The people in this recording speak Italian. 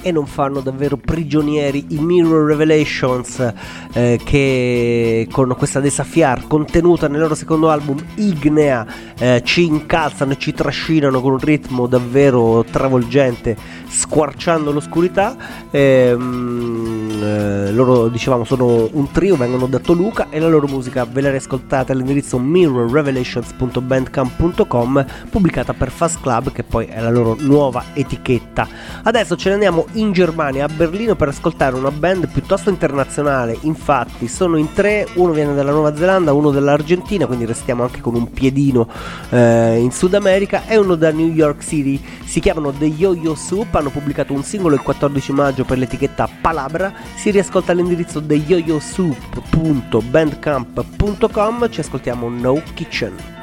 e non fanno davvero prigionieri i Mirror Revelations, che con questa desafiar contenuta nel loro secondo album Ignea ci incalzano e ci trascinano con un ritmo davvero travolgente, squarciando l'oscurità. Loro, dicevamo, sono un trio, vengono da Toluca e la loro musica ve la riascoltate all'indirizzo mirrorrevelations.bandcamp.com, pubblicata per Fast Club, che poi è la loro nuova etichetta. Adesso ce ne andiamo in Germania, a Berlino, per ascoltare una band piuttosto internazionale. Infatti sono in tre, uno viene dalla Nuova Zelanda, uno dall'Argentina, quindi restiamo anche con un piedino in Sud America, e uno da New York City. Si chiamano The Yo-Yo Soup, hanno pubblicato un singolo il 14 maggio per l'etichetta Palabra. Si riascolta all'indirizzo theyoyosoup.bandcamp.com. Ci ascoltiamo No Kitchen.